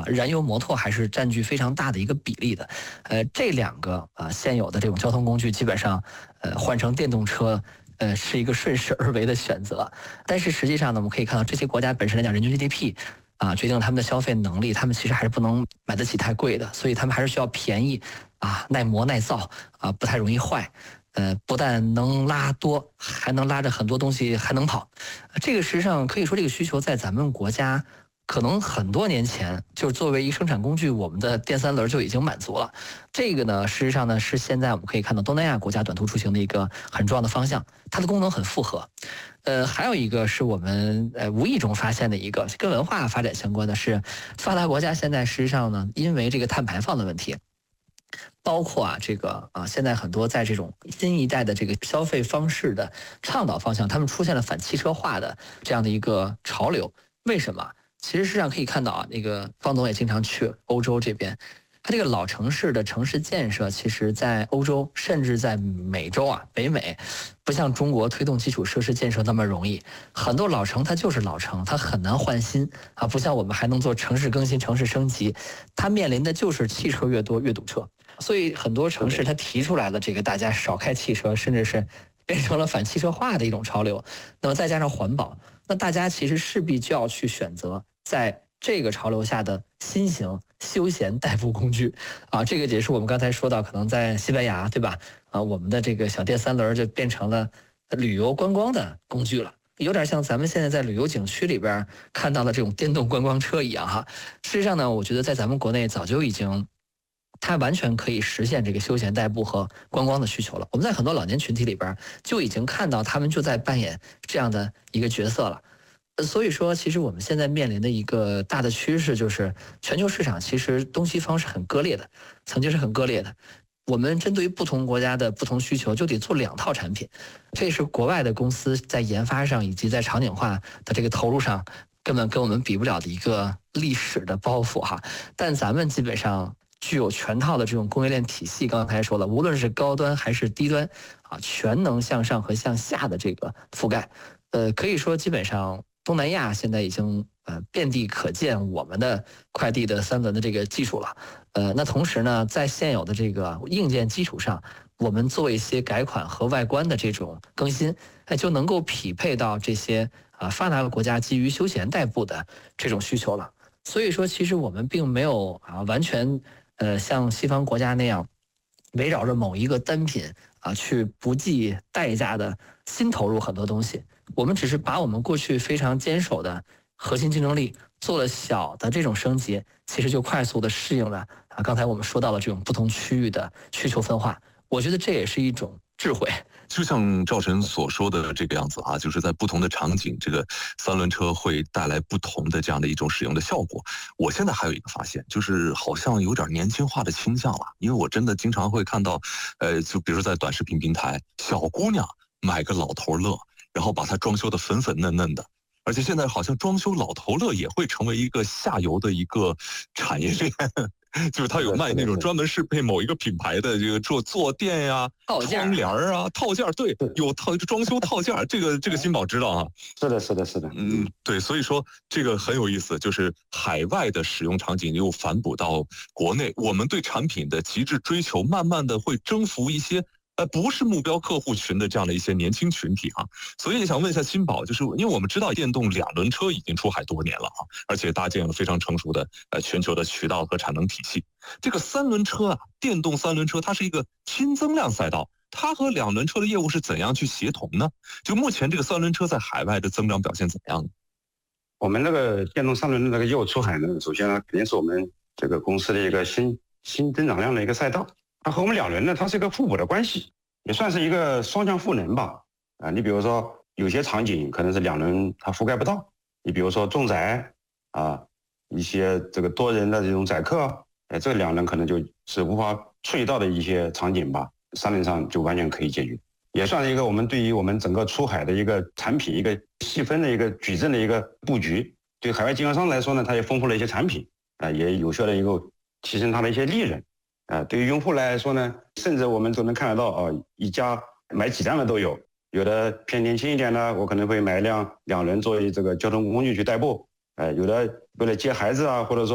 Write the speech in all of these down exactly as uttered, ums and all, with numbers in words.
燃油摩托还是占据非常大的一个比例的。呃，这两个啊、呃、现有的这种交通工具，基本上呃换成电动车。呃，是一个顺势而为的选择，但是实际上呢，我们可以看到这些国家本身来讲，人均 G D P 啊，决定了他们的消费能力，他们其实还是不能买得起太贵的，所以他们还是需要便宜啊，耐磨耐造啊，不太容易坏。呃，不但能拉多，还能拉着很多东西，还能跑。这个实际上可以说，这个需求在咱们国家可能很多年前就作为一个生产工具，我们的电三轮就已经满足了。这个呢，事实上呢是现在我们可以看到东南亚国家短途出行的一个很重要的方向，它的功能很复合。呃，还有一个是我们呃无意中发现的一个跟文化发展相关的是，发达国家现在实际上呢，因为这个碳排放的问题。包括啊，这个啊，现在很多在这种新一代的这个消费方式的倡导方向，他们出现了反汽车化的这样的一个潮流。为什么？其实实际上可以看到啊，那个方总也经常去欧洲这边，它这个老城市的城市建设，其实在欧洲甚至在美洲啊，北美，不像中国推动基础设施建设那么容易。很多老城它就是老城，它很难换新啊，不像我们还能做城市更新、城市升级，它面临的就是汽车越多越堵车。所以很多城市它提出来了这个大家少开汽车，甚至是变成了反汽车化的一种潮流。那么再加上环保，那大家其实势必就要去选择在这个潮流下的新型休闲代步工具啊。这个也是我们刚才说到，可能在西班牙，对吧？啊，我们的这个小电三轮就变成了旅游观光的工具了。有点像咱们现在在旅游景区里边看到的这种电动观光车一样哈。事实上呢，我觉得在咱们国内早就已经。它完全可以实现这个休闲代步和观光的需求了。我们在很多老年群体里边就已经看到他们就在扮演这样的一个角色了。所以说，其实我们现在面临的一个大的趋势就是，全球市场其实东西方是很割裂的，曾经是很割裂的。我们针对于不同国家的不同需求，就得做两套产品。这是国外的公司在研发上以及在场景化的这个投入上，根本跟我们比不了的一个历史的包袱哈。但咱们基本上。具有全套的这种供应链体系，刚才说了，无论是高端还是低端，啊，全能向上和向下的这个覆盖，呃，可以说基本上东南亚现在已经呃遍地可见我们的快递的三轮的这个技术了，呃，那同时呢，在现有的这个硬件基础上，我们做一些改款和外观的这种更新，哎，就能够匹配到这些啊发达国家基于休闲代步的这种需求了。所以说，其实我们并没有啊完全。呃，像西方国家那样，围绕着某一个单品啊，去不计代价的新投入很多东西。我们只是把我们过去非常坚守的核心竞争力做了小的这种升级，其实就快速的适应了啊。刚才我们说到了这种不同区域的需求分化，我觉得这也是一种智慧。 就像赵晨所说的这个样子啊，就是在不同的场景，这个三轮车会带来不同的这样的一种使用的效果。我现在还有一个发现，就是好像有点年轻化的倾向了，因为我真的经常会看到，呃，就比如说在短视频平台，小姑娘买个老头乐，然后把它装修的粉粉嫩嫩的。而且现在好像装修老头乐也会成为一个下游的一个产业链，就是他有卖那种专门适配某一个品牌的这个做坐垫呀、窗帘啊、套件，对，有套装修套件，这个这个新宝知道啊。 是的，是的，是的， 嗯，对，所以说这个很有意思，就是海外的使用场景又反哺到国内，我们对产品的极致追求，慢慢的会征服一些。呃，不是目标客户群的这样的一些年轻群体哈、啊，所以也想问一下新宝，就是因为我们知道电动两轮车已经出海多年了哈、啊，而且搭建了非常成熟的呃全球的渠道和产能体系。这个三轮车啊，电动三轮车它是一个新增量赛道，它和两轮车的业务是怎样去协同呢？就目前这个三轮车在海外的增长表现怎么样呢？ 我们那个电动三轮的那个业务出海呢，首先呢肯定是我们这个公司的一个新新增长量的一个赛道。它和我们两轮呢，它是一个互补的关系，也算是一个双向赋能吧。啊，你比如说有些场景可能是两轮它覆盖不到，你比如说重载啊，一些这个多人的这种载客，哎，这两轮可能就是无法触及到的一些场景吧，三轮上就完全可以解决，也算是一个我们对于我们整个出海的一个产品一个细分的一个矩阵的一个布局。对海外经销商来说呢，它也丰富了一些产品啊，也有效的一个提升它的一些利润。啊，对于用户来说呢，甚至我们都能看得到啊，一家买几辆的都有，有的偏年轻一点的，我可能会买一辆两轮作为这个交通工具去代步，呃，有的为了接孩子啊，或者说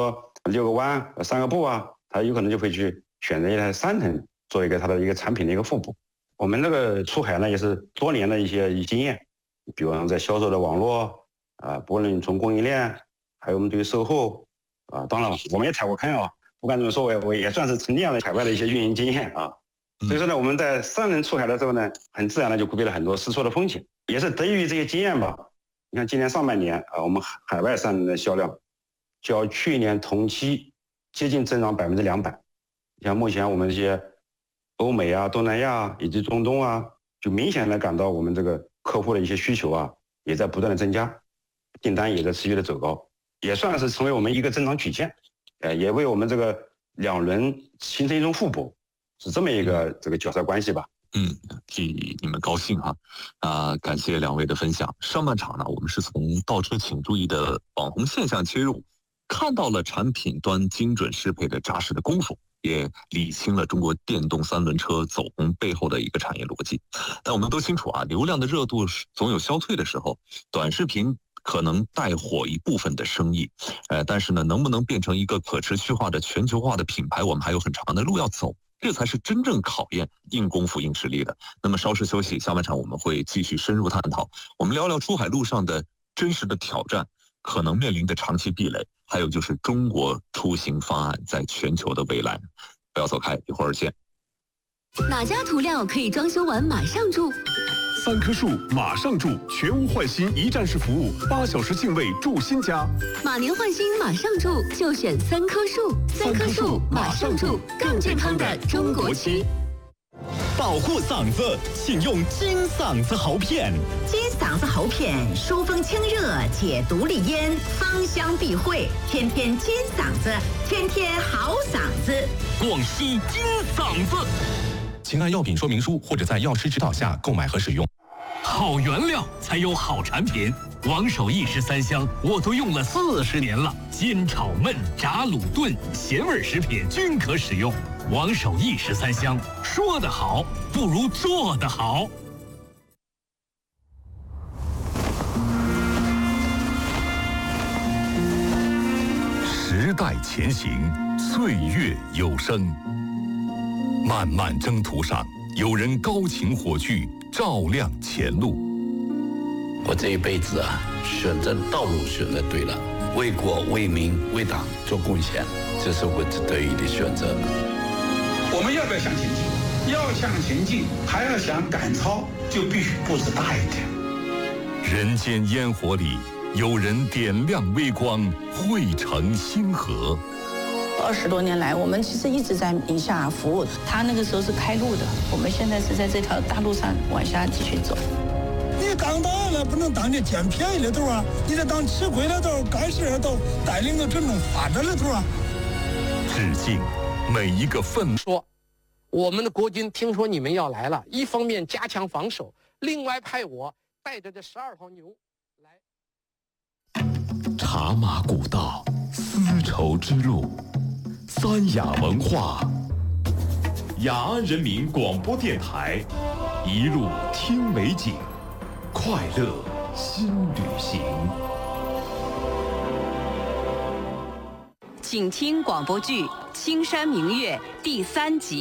六个弯、三个步啊，他有可能就会去选择一台三腾做一个它的一个产品的一个副补。我们这个出海呢，也是多年的一些经验，比方在销售的网络啊，不论从供应链，还有我们对于售后啊，当然我们也踩过坑啊，不管怎么说，我也我也算是沉淀了海外的一些运营经验啊。所以说呢，我们在三轮出海的时候呢，很自然的就规避了很多试错的风险，也是得益于这些经验吧。你看今年上半年啊，我们海外三轮的销量较去年同期接近增长百分之两百。像目前我们这些欧美啊、东南亚以及中东啊，就明显的感到我们这个客户的一些需求啊，也在不断的增加，订单也在持续的走高，也算是成为我们一个增长曲线，呃，也为我们这个两轮形成一种互补。是这么一个这个角色关系吧。 嗯，替你们高兴哈，啊、呃，感谢两位的分享。上半场呢，我们是从倒车请注意的网红现象切入，看到了产品端精准适配的扎实的功夫，也理清了中国电动三轮车走红背后的一个产业逻辑。但我们都清楚啊，流量的热度总有消退的时候，短视频可能带火一部分的生意，呃，但是呢，能不能变成一个可持续化的全球化的品牌，我们还有很长的路要走。这才是真正考验硬功夫、硬实力的。那么稍事休息，下半场我们会继续深入探讨。我们聊聊出海路上的真实的挑战，可能面临的长期壁垒，还有就是中国出行方案在全球的未来。不要走开，一会儿见。 哪家涂料可以装修完马上住？ 三棵树马上住，全屋换新一站式服务，八小时净位住新家。 马年换新马上住，就选三棵树。三棵树马上住，更健康的中国漆。 保护嗓子，请用金嗓子喉片。 金嗓子喉片，疏风清热，解毒利咽，芳香避秽，天天金嗓子，天天好嗓子。 广西金嗓子。 请按药品说明书或者在药师指导下购买和使用。 好原料才有好产品，王守义十三香我都用了四十年了，煎炒焖炸卤炖咸味食品均可使用。王守义十三香，说得好不如做得好。 时代前行，岁月有声。漫漫征途上，有人高擎火炬，照亮前路。 我这一辈子啊，选择道路选择对了，为国为民为党做贡献，这是我值得意的选择。 我们要不要向前进？要向前进，还要想赶超，就必须步子大一点。 人间烟火里，有人点亮微光，汇成星河。 二十多年来，我们其实一直在宁夏服务。他那个时候是开路的，我们现在是在这条大路上往下继续走。 你当导演了，不能当你捡便宜的头啊！你得当吃亏的头、干事的头，带领着真正发展的头啊！ 致敬每一个奋说，我们的国军听说你们要来了，一方面加强防守，另外派我带着这十二头牛来。 茶马古道，丝绸之路。三雅文化，雅安人民广播电台，一路听美景，快乐新旅行。 请听广播剧《青山明月》第三集。